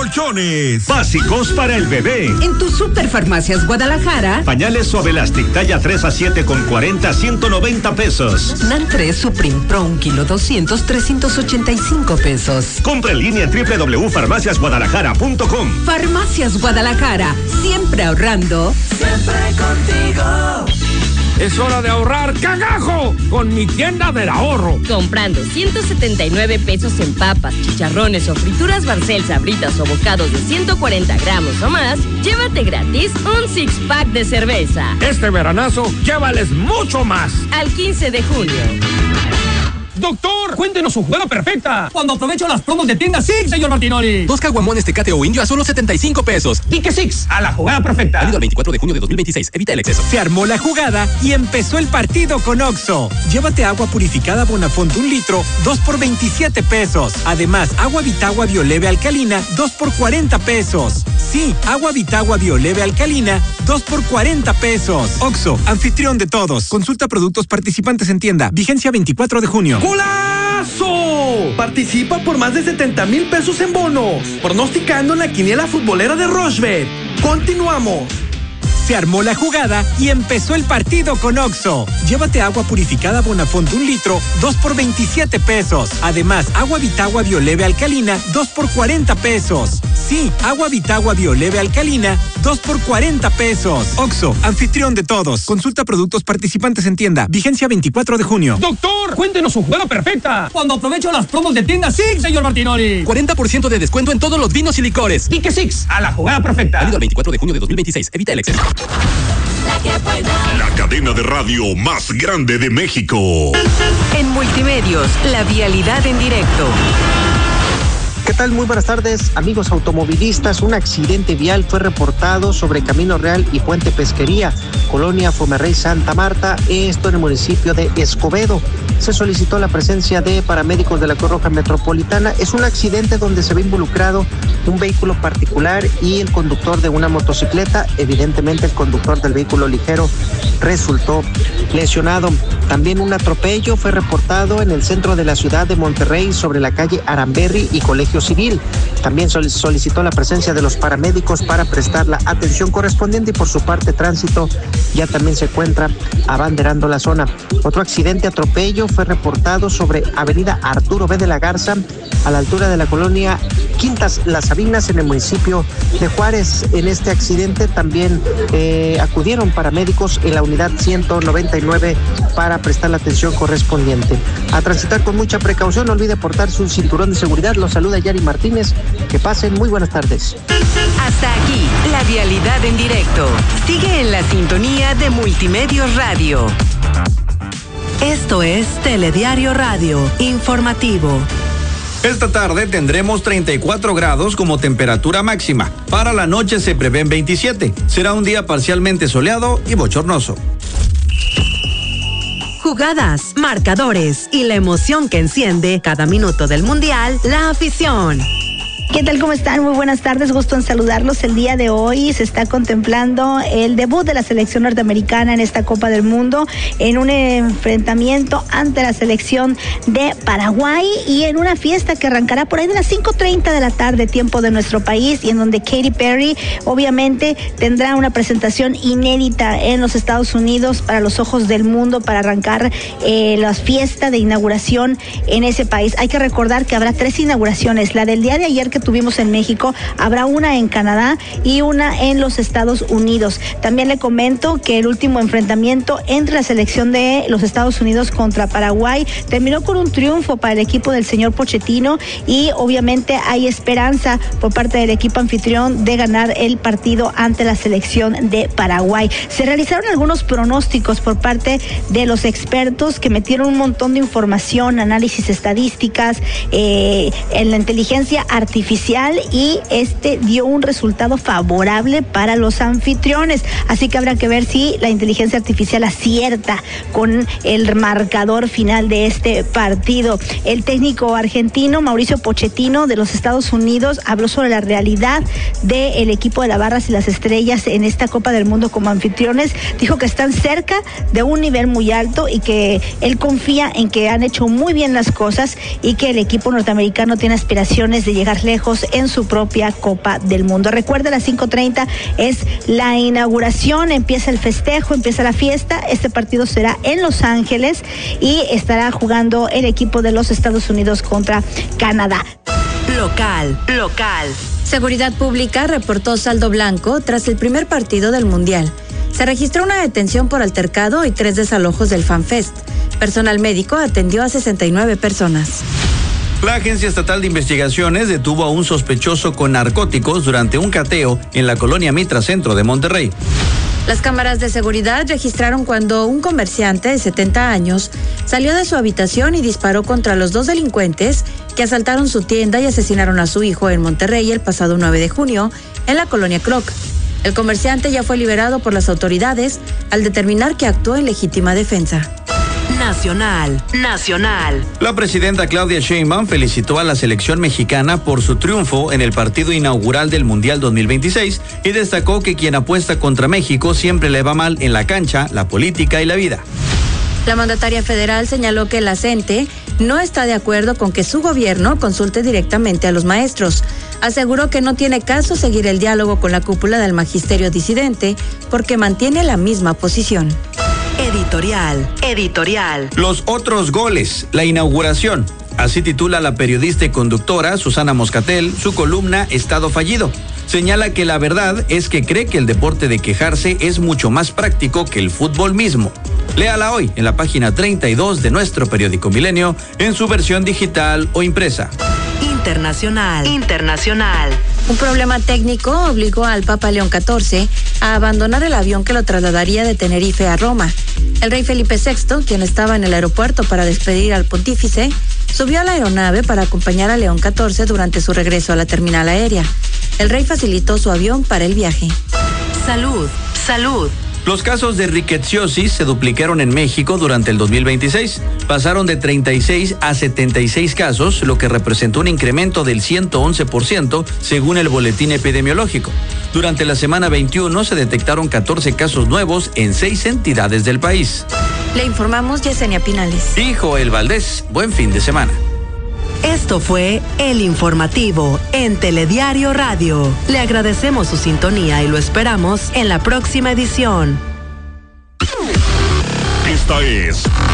colchones. Básicos para el bebé. En tu Superfarmacias Guadalajara. Pañales Suave Elastic talla 3 a 7 con 40, 190 pesos. NAN 3 Supreme Pro 1 kilo 200, 385 pesos. Compra en línea en www.farmaciasguadalajara.com. Farmacias Guadalajara, siempre ahorrando. Siempre contigo. Es hora de ahorrar cagajo con mi tienda del ahorro. Comprando 179 pesos en papas, chicharrones o frituras Barcel, Sabritas o bocados de 140 gramos o más, llévate gratis un six-pack de cerveza. Este veranazo, llévales mucho más. Al 15 de junio. Doctor, cuéntenos su jugada perfecta. Cuando aprovecho las promos de tienda Six, señor Martinoli. 2 caguamones Tecate o Indio a solo 75 pesos. Pique Six, a la jugada perfecta. Válido el 24 de junio de 2026. Evita el exceso. Se armó la jugada y empezó el partido con Oxxo. Llévate agua purificada Bonafont 1 litro, 2 por 27 pesos. Además, agua Vitagua Bioleve Alcalina, 2 por 40 pesos. Sí, agua Vitagua Bioleve Alcalina, 2 por 40 pesos. Oxxo, anfitrión de todos. Consulta productos participantes en tienda. Vigencia 24 de junio. ¡Golazo! Participa por más de 70,000 pesos en bonos, pronosticando en la quiniela futbolera de Rochebet. Continuamos. Se armó la jugada y empezó el partido con Oxxo. Llévate agua purificada Bonafont 1 litro, 2 por 27 pesos. Además, agua Vitagua Bioleve Alcalina, 2 por 40 pesos. Sí, agua Vitagua Bioleve Alcalina, 2 por 40 pesos. Oxxo, anfitrión de todos. Consulta productos participantes en tienda. Vigencia 24 de junio. Doctor, cuéntenos su jugada perfecta. Cuando aprovecho las promos de tienda Six, señor Martinoli. 40% de descuento en todos los vinos y licores. Pique Six, a la jugada perfecta. Válido el 24 de junio de 2026. Evita el exceso. La cadena de radio más grande de México. En Multimedios, la vialidad en directo. ¿Qué tal? Muy buenas tardes, amigos automovilistas. Un accidente vial fue reportado sobre Camino Real y Puente Pesquería, Colonia Fomerrey Santa Marta, esto en el municipio de Escobedo. Se solicitó la presencia de paramédicos de la Cruz Roja Metropolitana. Es un accidente donde se ve involucrado un vehículo particular y el conductor de una motocicleta. Evidentemente el conductor del vehículo ligero resultó lesionado. También un atropello fue reportado en el centro de la ciudad de Monterrey sobre la calle Aramberri y Colegio Civil. También solicitó la presencia de los paramédicos para prestar la atención correspondiente y por su parte Tránsito ya también se encuentra abanderando la zona. Otro accidente atropello fue reportado sobre avenida Arturo B. de la Garza a la altura de la colonia Quintas Las Sabinas en el municipio de Juárez. En este accidente también acudieron paramédicos en la unidad 199 para prestar la atención correspondiente. A transitar con mucha precaución, no olvide portarse un cinturón de seguridad. Los saluda Yari Martínez. Que pasen muy buenas tardes. Hasta aquí, la vialidad en directo. Sigue en la sintonía de Multimedios Radio. Esto es Telediario Radio, informativo. Esta tarde tendremos 34 grados como temperatura máxima. Para la noche se prevén 27. Será un día parcialmente soleado y bochornoso. Jugadas, marcadores y la emoción que enciende cada minuto del Mundial, la afición. ¿Qué tal? ¿Cómo están? Muy buenas tardes, gusto en saludarlos. El día de hoy se está contemplando el debut de la selección norteamericana en esta Copa del Mundo en un enfrentamiento ante la selección de Paraguay y en una fiesta que arrancará por ahí de las 5:30 de la tarde, tiempo de nuestro país, y en donde Katy Perry obviamente tendrá una presentación inédita en los Estados Unidos para los ojos del mundo para arrancar la fiesta de inauguración en ese país. Hay que recordar que habrá 3 inauguraciones, la del día de ayer que tuvimos en México, habrá una en Canadá y una en los Estados Unidos. También le comento que el último enfrentamiento entre la selección de los Estados Unidos contra Paraguay terminó con un triunfo para el equipo del señor Pochettino y obviamente hay esperanza por parte del equipo anfitrión de ganar el partido ante la selección de Paraguay. Se realizaron algunos pronósticos por parte de los expertos que metieron un montón de información, análisis estadísticas, en la inteligencia artificial, y dio un resultado favorable para los anfitriones. Así que habrá que ver si la inteligencia artificial acierta con el marcador final de este partido. El técnico argentino Mauricio Pochettino de los Estados Unidos habló sobre la realidad del equipo de las Barras y las Estrellas en esta Copa del Mundo como anfitriones. Dijo que están cerca de un nivel muy alto y que él confía en que han hecho muy bien las cosas y que el equipo norteamericano tiene aspiraciones de llegar lejos festejos en su propia Copa del Mundo. Recuerda, a las 5:30 es la inauguración, empieza el festejo, empieza la fiesta. Este partido será en Los Ángeles y estará jugando el equipo de los Estados Unidos contra Canadá. Local. Seguridad Pública reportó saldo blanco tras el primer partido del Mundial. Se registró una detención por altercado y 3 desalojos del FanFest. Personal médico atendió a 69 personas. La Agencia Estatal de Investigaciones detuvo a un sospechoso con narcóticos durante un cateo en la colonia Mitra Centro de Monterrey. Las cámaras de seguridad registraron cuando un comerciante de 70 años salió de su habitación y disparó contra los 2 delincuentes que asaltaron su tienda y asesinaron a su hijo en Monterrey el pasado 9 de junio en la colonia Croc. El comerciante ya fue liberado por las autoridades al determinar que actuó en legítima defensa. Nacional. La presidenta Claudia Sheinbaum felicitó a la selección mexicana por su triunfo en el partido inaugural del Mundial 2026 y destacó que quien apuesta contra México siempre le va mal en la cancha, la política y la vida. La mandataria federal señaló que la CENTE no está de acuerdo con que su gobierno consulte directamente a los maestros. Aseguró que no tiene caso seguir el diálogo con la cúpula del magisterio disidente porque mantiene la misma posición. Editorial. Los otros goles, la inauguración. Así titula la periodista y conductora Susana Moscatel su columna Estado Fallido. Señala que la verdad es que cree que el deporte de quejarse es mucho más práctico que el fútbol mismo. Léala hoy en la página 32 de nuestro periódico Milenio en su versión digital o impresa. Internacional. Un problema técnico obligó al Papa León XIV a abandonar el avión que lo trasladaría de Tenerife a Roma. El rey Felipe VI, quien estaba en el aeropuerto para despedir al pontífice, subió a la aeronave para acompañar a León XIV durante su regreso a la terminal aérea. El rey facilitó su avión para el viaje. Salud. Los casos de riqueciosis se duplicaron en México durante el 2026. Pasaron de 36 a 76 casos, lo que representó un incremento del 111% según el boletín epidemiológico. Durante la semana 21 se detectaron 14 casos nuevos en 6 entidades del país. Le informamos Yesenia Pinales. Y Joel Valdés, buen fin de semana. Esto fue El Informativo en Telediario Radio. Le agradecemos su sintonía y lo esperamos en la próxima edición. Esta es